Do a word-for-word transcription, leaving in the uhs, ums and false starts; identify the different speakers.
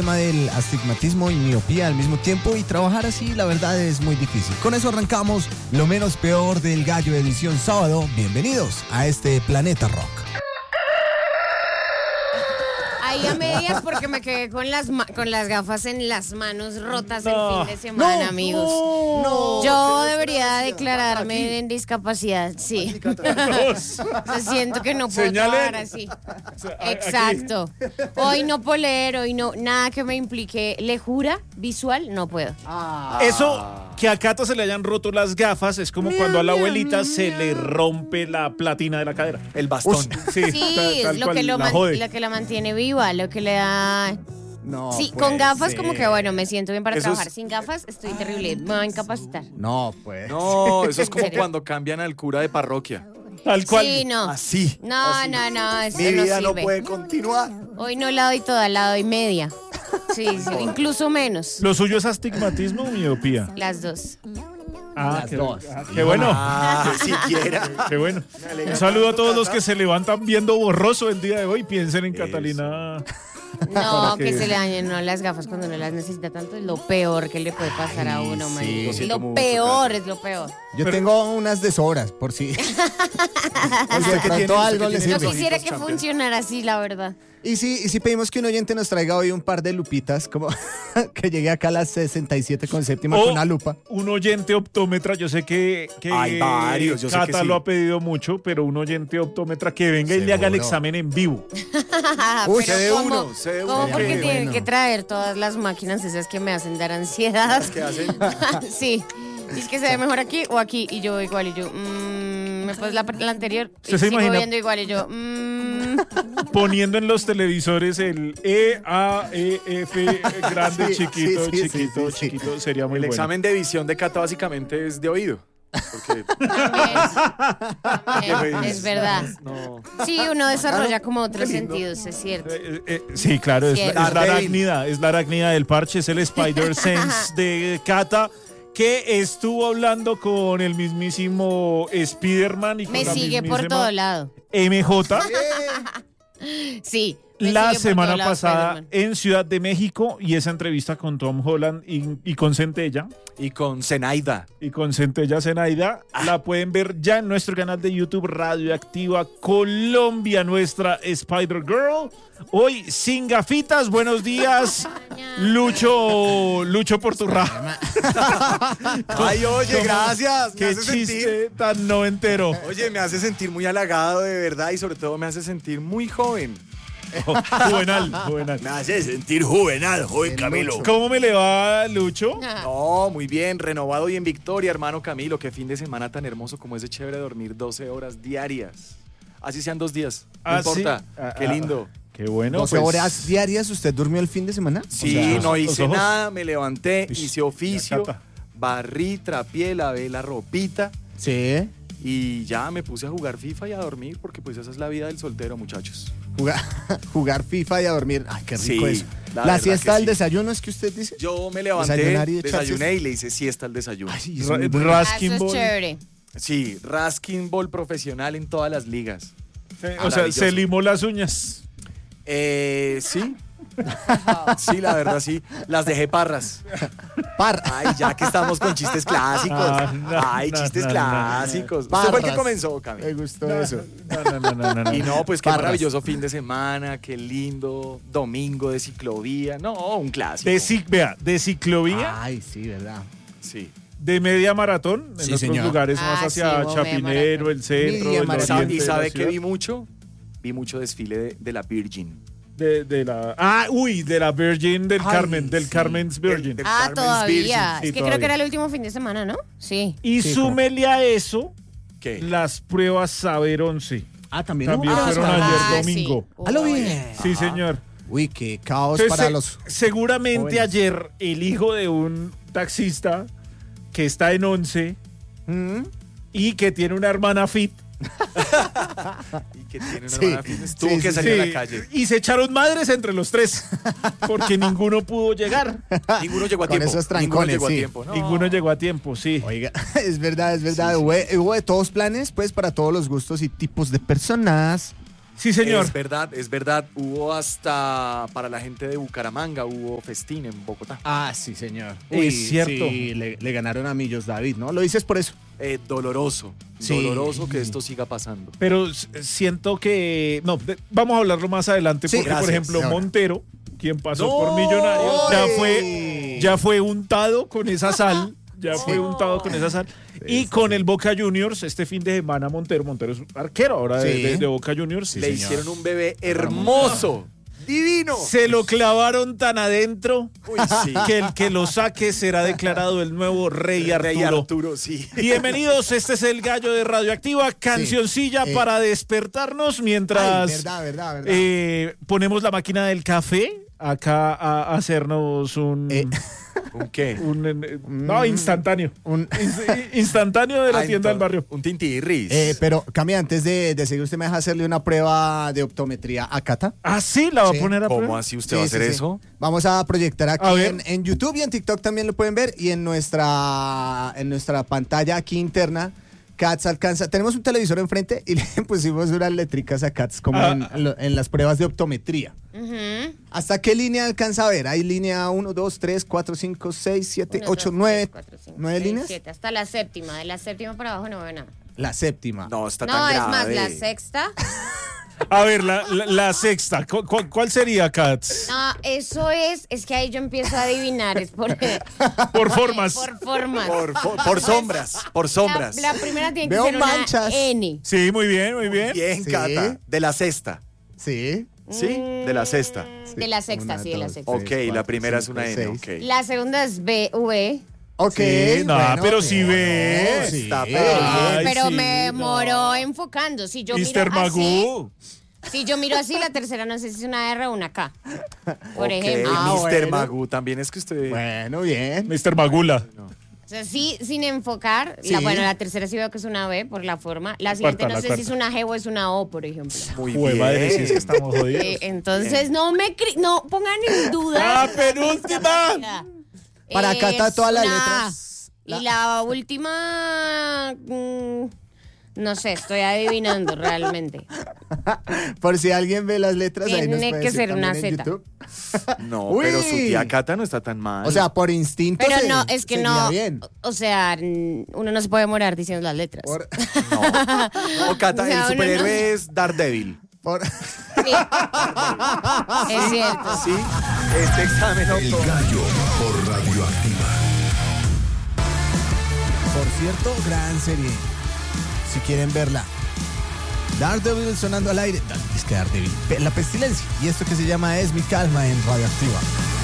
Speaker 1: tema del astigmatismo y miopía al mismo tiempo, y trabajar así, la verdad, es muy difícil. Con eso arrancamos lo menos peor del Gallo edición sábado. Bienvenidos a este Planeta Rock.
Speaker 2: Ahí a medias porque me quedé con las ma- con las gafas en las manos rotas no, el fin de semana, no, amigos. No, Yo debería declararme en discapacidad, sí. Siento que no puedo trabajar así. Exacto. Hoy no poder, hoy no, nada que me implique lejura visual, no puedo.
Speaker 3: Ah. Eso, que a Cata se le hayan roto las gafas, es como cuando a la abuelita se le rompe la platina de la cadera.
Speaker 4: El bastón.
Speaker 2: Uy, sí, sí tal, tal es lo que, lo, man, lo que la mantiene viva, lo que le da... No, sí, con gafas ser. Como que bueno, me siento bien para eso trabajar. Es... Sin gafas estoy terrible, me va a incapacitar.
Speaker 1: No, pues.
Speaker 4: No, eso es como cuando cambian al cura de parroquia.
Speaker 3: Tal cual.
Speaker 2: Sí, no.
Speaker 4: Así.
Speaker 2: No,
Speaker 4: así.
Speaker 2: no, no, eso
Speaker 4: Mi
Speaker 2: no
Speaker 4: vida
Speaker 2: sirve.
Speaker 4: No puede continuar.
Speaker 2: Hoy no la doy toda, la doy media. Sí, sí, incluso menos.
Speaker 3: ¿Lo suyo es astigmatismo o miopía?
Speaker 2: Las dos.
Speaker 3: Ah,
Speaker 1: Las
Speaker 3: qué,
Speaker 1: dos.
Speaker 3: Ah, qué bueno.
Speaker 4: Ah, siquiera.
Speaker 3: Qué bueno. Un saludo a todos los que se levantan viendo borroso el día de hoy. Piensen en Eso. Catalina.
Speaker 2: No, que... que se le dañen no, las gafas cuando no las necesita tanto. Es lo peor que le puede pasar Ay, a uno, man. Sí. Es lo peor, es lo peor.
Speaker 1: Yo Pero... tengo unas de sobras, por si.
Speaker 4: O sea, que tiene,
Speaker 1: algo le sirve.
Speaker 2: Yo quisiera que funcionara así, la verdad.
Speaker 1: Y si, y si pedimos que un oyente nos traiga hoy un par de lupitas, como que llegue acá a las sesenta y siete con séptima o con una lupa.
Speaker 3: Un oyente optómetra, yo sé que, que
Speaker 4: Hay varios, yo
Speaker 3: Cata
Speaker 4: sé que sí.
Speaker 3: lo ha pedido mucho, pero un oyente optómetra que venga ¿Seguro? Y le haga el examen en vivo.
Speaker 4: Uy, se de uno, se de uno.
Speaker 2: ¿Cómo? Porque bueno. Tienen que traer todas las máquinas esas que me hacen dar ansiedad.
Speaker 4: ¿Las que hacen?
Speaker 2: Sí. Y es que se ve mejor aquí o aquí, y yo igual, y yo, mmm, me pones la, la anterior, y
Speaker 3: se
Speaker 2: sigo viendo igual, y yo, mmm.
Speaker 3: Poniendo en los televisores el E, A, E, F, grande, sí, chiquito, sí, sí, chiquito, sí, sí, chiquito, sí. Sería muy
Speaker 4: El
Speaker 3: bueno.
Speaker 4: examen de visión de Cata básicamente es de oído. Porque...
Speaker 2: También, es, es verdad. No. Sí, uno desarrolla como otros sentidos, es cierto.
Speaker 3: Eh, eh, sí, claro, es, es la arácnida, es la arácnida del parche, es el Spider Sense de Cata, que estuvo hablando con el mismísimo Spider-Man y con
Speaker 2: Me
Speaker 3: la
Speaker 2: sigue por todo lado.
Speaker 3: M J.
Speaker 2: Sí.
Speaker 3: La semana pasada en Ciudad de México, y esa entrevista con Tom Holland y, y con Centella.
Speaker 4: Y con Zenaida.
Speaker 3: Y con Centella Zenaida. Ah. La pueden ver ya en nuestro canal de YouTube Radioactiva Colombia, nuestra Spider-Girl. Hoy sin gafitas. Buenos días, Lucho, Lucho Porturra.
Speaker 4: Ay, oye, gracias.
Speaker 3: Qué chiste sentir... tan noventero.
Speaker 4: Oye, me hace sentir muy halagado, de verdad, y sobre todo me hace sentir muy joven.
Speaker 3: Oh, juvenal, juvenal.
Speaker 4: Me hace sentir juvenal, joven Camilo.
Speaker 3: Lucho. ¿Cómo me le va, Lucho?
Speaker 4: No, muy bien, renovado y en victoria, hermano Camilo. Qué fin de semana tan hermoso como es de chévere dormir doce horas diarias. Así sean dos días, no
Speaker 3: ah,
Speaker 4: importa.
Speaker 3: ¿Sí? Ah,
Speaker 4: qué lindo.
Speaker 3: Qué bueno.
Speaker 1: ¿doce
Speaker 3: pues...
Speaker 1: horas diarias usted durmió el fin de semana?
Speaker 4: Sí, o sea, no hice nada, me levanté, Uy, hice oficio, barrí, trapié, lavé la ropita.
Speaker 1: Sí.
Speaker 4: Y ya me puse a jugar FIFA y a dormir, porque pues esa es la vida del soltero, muchachos.
Speaker 1: Jugar, jugar FIFA y a dormir. Ay, qué rico
Speaker 4: sí,
Speaker 1: eso. La, la siesta del sí. desayuno, ¿es que usted dice?
Speaker 4: Yo me levanté, y desayuné y le hice siesta al desayuno.
Speaker 3: Ay, Raskin Ball.
Speaker 2: Chévere.
Speaker 4: Sí, Raskin Ball profesional en todas las ligas.
Speaker 3: Sí, o sea, se limó las uñas.
Speaker 4: Eh, sí. Sí, la verdad, sí. Las dejé parras.
Speaker 1: Par.
Speaker 4: Ay, ya que estamos con chistes clásicos. Ah, no, Ay, no, chistes no, clásicos. No, no. Usted fue el que comenzó, Camilo.
Speaker 1: Me gustó eso.
Speaker 4: No, no, no, no, no. Y no, pues qué Parras. Maravilloso fin de semana, qué lindo domingo de ciclovía. No, un clásico.
Speaker 3: De, vea, de ciclovía.
Speaker 1: Ay, sí, verdad.
Speaker 4: Sí.
Speaker 3: De media maratón, en
Speaker 1: sí,
Speaker 3: otros
Speaker 1: señor.
Speaker 3: lugares
Speaker 2: ah,
Speaker 3: más hacia
Speaker 2: sí,
Speaker 3: Chapinero, el centro, el oriente.
Speaker 4: ¿Y sabe qué vi mucho? Vi mucho desfile de, de la Virgin.
Speaker 3: De, de la ah uy de la Virgin del Ay, Carmen del sí. Carmen's Virgin.
Speaker 2: Del, del ah Carmen's todavía Virgin. Sí, es que todavía. Creo que era el último fin de semana, ¿no? Sí.
Speaker 3: Y
Speaker 1: sí,
Speaker 3: súmele a eso
Speaker 4: ¿Qué?
Speaker 3: Las pruebas Saber once.
Speaker 1: Ah, también.
Speaker 3: También
Speaker 1: ah,
Speaker 3: fueron
Speaker 1: ah,
Speaker 3: ayer domingo.
Speaker 1: Sí. ¿A lo bien?
Speaker 3: Sí, señor.
Speaker 1: Uy, qué caos
Speaker 3: Entonces,
Speaker 1: para
Speaker 3: se,
Speaker 1: los
Speaker 3: seguramente
Speaker 1: jóvenes.
Speaker 3: Ayer el hijo de un taxista que está en once
Speaker 1: ¿Mm?
Speaker 3: y que tiene una hermana fit.
Speaker 4: Y que tiene una
Speaker 1: sí,
Speaker 4: hermana fitness, tuvo
Speaker 1: sí,
Speaker 4: que
Speaker 1: sí,
Speaker 4: salir
Speaker 3: sí.
Speaker 4: a la calle.
Speaker 3: Y se echaron madres entre los tres porque ninguno pudo llegar.
Speaker 4: Ninguno llegó a
Speaker 1: Con
Speaker 4: tiempo.
Speaker 1: esos trancones,
Speaker 4: ninguno llegó
Speaker 1: sí.
Speaker 4: a tiempo. No.
Speaker 3: Ninguno llegó a tiempo, sí.
Speaker 1: Oiga, es verdad, es verdad.
Speaker 4: Sí, sí.
Speaker 1: Hubo, hubo de todos planes, pues, para todos los gustos y tipos de personas.
Speaker 3: Sí, señor.
Speaker 4: Es verdad, es verdad. Hubo hasta para la gente de Bucaramanga, hubo festín en Bogotá.
Speaker 1: Ah, sí, señor.
Speaker 3: Uy, es cierto.
Speaker 1: Sí, le, le ganaron a Millos David, ¿no? Lo dices por eso.
Speaker 4: Eh, doloroso,
Speaker 1: Sí.
Speaker 4: doloroso que esto siga pasando.
Speaker 3: Pero s- siento que... No, de- vamos a hablarlo más adelante
Speaker 1: Sí,
Speaker 3: porque, por
Speaker 1: gracias,
Speaker 3: ejemplo,
Speaker 1: ahora.
Speaker 3: Montero, quien pasó
Speaker 4: No.
Speaker 3: por Millonarios, ya
Speaker 1: ¡Ay!
Speaker 3: fue, ya fue untado con esa sal. Ya fue untado con esa sal. Y con el Boca Juniors, este fin de semana, Montero, Montero es arquero ahora de,
Speaker 1: Sí.
Speaker 3: de- de Boca Juniors.
Speaker 1: Sí,
Speaker 4: Le
Speaker 1: señor.
Speaker 4: hicieron un bebé hermoso, divino.
Speaker 3: Se lo clavaron tan adentro
Speaker 4: Uy, sí.
Speaker 3: que el que lo saque será declarado el nuevo Rey Arturo.
Speaker 4: Rey Arturo, sí.
Speaker 3: Bienvenidos, este es el Gallo de Radioactiva, cancioncilla
Speaker 1: eh.
Speaker 3: para despertarnos
Speaker 1: Ay,
Speaker 3: mientras
Speaker 1: verdad, verdad, verdad.
Speaker 3: eh, ponemos la máquina del café acá a hacernos un...
Speaker 1: Eh.
Speaker 4: ¿Un qué?
Speaker 3: un, eh, no, instantáneo.
Speaker 1: Un-
Speaker 3: Inst- instantáneo de la
Speaker 4: Ah,
Speaker 3: tienda del
Speaker 4: entonces,
Speaker 3: barrio.
Speaker 4: Un tintirris.
Speaker 1: Eh, pero, Cami, antes de, de seguir, ¿usted me deja hacerle una prueba de optometría a Cata?
Speaker 3: Ah, sí, la va
Speaker 1: Sí.
Speaker 3: a poner a
Speaker 4: ¿Cómo
Speaker 3: prueba.
Speaker 4: así usted
Speaker 1: Sí,
Speaker 4: va a
Speaker 1: sí,
Speaker 4: hacer
Speaker 1: sí.
Speaker 4: eso?
Speaker 1: Vamos a proyectar aquí
Speaker 3: A ver.
Speaker 1: en, en YouTube y en TikTok también lo pueden ver. Y en nuestra, en nuestra pantalla aquí interna, Cats alcanza. Tenemos un televisor enfrente y le pusimos unas letricas a Cats como
Speaker 3: Ah.
Speaker 1: en, en lo- en las pruebas de optometría.
Speaker 2: Ujú.
Speaker 1: ¿Hasta qué línea alcanza a ver? Hay línea uno, dos, tres, cuatro, cinco, seis, siete,
Speaker 2: Uno,
Speaker 1: ocho,
Speaker 2: dos,
Speaker 1: nueve.
Speaker 2: tres, cuatro, cinco,
Speaker 1: ¿Nueve
Speaker 2: seis,
Speaker 1: líneas?
Speaker 2: siete, hasta la séptima. De la séptima para abajo no veo nada.
Speaker 1: La séptima.
Speaker 4: No, está
Speaker 2: No,
Speaker 4: tan
Speaker 2: es
Speaker 4: grave.
Speaker 2: más, la sexta.
Speaker 3: A ver, la, la- la sexta. ¿Cu- cu- ¿Cuál sería, Katz?
Speaker 2: No, eso es, es que ahí yo empiezo a adivinar, es por,
Speaker 3: Por formas.
Speaker 2: por formas.
Speaker 4: Por, por- por sombras, por sombras.
Speaker 2: La, la primera tiene que
Speaker 1: Veo
Speaker 2: ser una
Speaker 1: manchas.
Speaker 2: N.
Speaker 3: Sí, muy bien, muy bien.
Speaker 4: Bien,
Speaker 1: Sí.
Speaker 4: Cata. De la sexta.
Speaker 1: Sí.
Speaker 4: ¿Sí? De la sexta.
Speaker 2: De la sexta,
Speaker 1: Una,
Speaker 2: sí, de la
Speaker 1: dos,
Speaker 2: sexta.
Speaker 1: tres,
Speaker 4: Ok,
Speaker 1: cuatro,
Speaker 4: la primera es
Speaker 1: cinco,
Speaker 4: una N,
Speaker 1: seis.
Speaker 4: ok.
Speaker 2: La segunda es B, V.
Speaker 1: Ok.
Speaker 3: Sí, no,
Speaker 1: bueno,
Speaker 3: pero si
Speaker 1: bien.
Speaker 3: ve.
Speaker 1: No, sí.
Speaker 4: Está
Speaker 3: Ay,
Speaker 2: Pero, pero
Speaker 3: sí,
Speaker 2: me
Speaker 3: no.
Speaker 2: demoró enfocando. Si yo
Speaker 3: mister
Speaker 2: miro así,
Speaker 3: Magoo.
Speaker 2: si yo miro así, la tercera no sé si es una R o una K. Por
Speaker 4: Ok,
Speaker 2: ejemplo.
Speaker 1: Ah,
Speaker 4: mister
Speaker 1: bueno.
Speaker 4: Magoo, también es que usted...
Speaker 1: Bueno, bien.
Speaker 3: mister Magula.
Speaker 2: O sea, sí, sin enfocar.
Speaker 1: Sí.
Speaker 2: La, bueno, la tercera sí veo que es una B por la forma. La siguiente
Speaker 3: cuarta,
Speaker 2: no
Speaker 3: la
Speaker 2: sé
Speaker 3: cuarta.
Speaker 2: si es una G o es una O, por ejemplo.
Speaker 4: Muy
Speaker 3: Jue
Speaker 4: bien.
Speaker 3: madre, sí, es que estamos jodidos.
Speaker 2: Eh, entonces, no me cri- no pongan en duda.
Speaker 3: ¡Ah, penúltima!
Speaker 1: Para
Speaker 2: Eh,
Speaker 1: Cata
Speaker 2: es
Speaker 1: todas las
Speaker 2: una
Speaker 1: letras.
Speaker 2: A. Y la última. mm, no sé, estoy adivinando realmente.
Speaker 1: Por si alguien ve las letras, ahí nos
Speaker 2: Tiene
Speaker 1: puede
Speaker 2: que
Speaker 1: decir
Speaker 2: ser una
Speaker 1: también en
Speaker 2: Z.
Speaker 1: YouTube.
Speaker 4: No,
Speaker 1: Uy.
Speaker 4: pero su tía Cata no está tan mal.
Speaker 1: O sea, por instinto.
Speaker 2: Pero
Speaker 1: se-
Speaker 2: no, es que
Speaker 1: sería
Speaker 2: no.
Speaker 1: bien.
Speaker 2: O sea, mm, uno no se puede morar diciendo las letras.
Speaker 1: Por,
Speaker 4: No, no Cata,
Speaker 2: O sea,
Speaker 4: el
Speaker 2: uno
Speaker 4: superhéroe
Speaker 2: no-
Speaker 4: es Daredevil.
Speaker 1: por-
Speaker 2: Sí. Es cierto.
Speaker 4: Sí, este examen
Speaker 5: El
Speaker 4: auto-
Speaker 5: Gallo por Radioactiva.
Speaker 1: por cierto, gran serie. Si quieren verla. Daredevil sonando al aire. Es que Daredevil. La pestilencia. Y esto que se llama Es mi calma en Radioactiva.